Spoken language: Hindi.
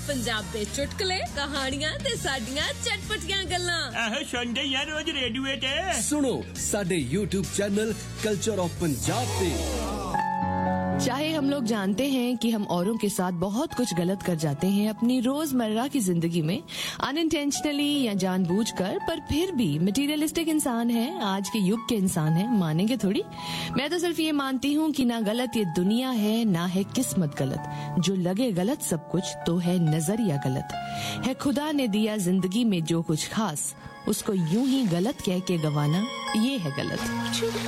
पंजाब दे चुटकुले, कहानियां ते साडियां चटपटियां गल्लां। आहो सुनदे यार रोज रेडियो ते। सुनो साडे YouTube channel culture of Punjab पे। चाहे हम लोग जानते हैं कि हम औरों के साथ बहुत कुछ गलत कर जाते हैं अपनी रोजमर्रा की जिंदगी में, अनइंटेंशनली या जानबूझकर, पर फिर भी मटेरियलिस्टिक इंसान है, आज के युग के इंसान है, मानेंगे थोड़ी। मैं तो सिर्फ ये मानती हूँ कि ना गलत ये दुनिया है, ना है किस्मत गलत। जो लगे गलत सब कुछ तो है नजरिया गलत है। खुदा ने दिया जिंदगी में जो कुछ खास, उसको यूं ही गलत कह के गवाना ये है गलत।